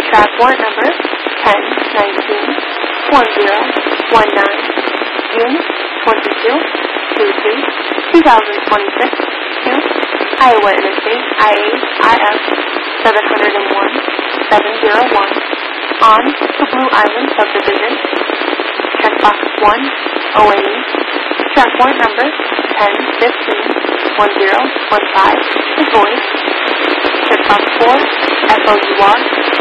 Track warrant number 1019-1019, June 22-2026 to Iowa Interstate IAIF 701-701 on the Blue Island Subdivision. Checkbox 1, OAE. Track warrant number 1015-1015 is void. Checkbox 4, FOUR.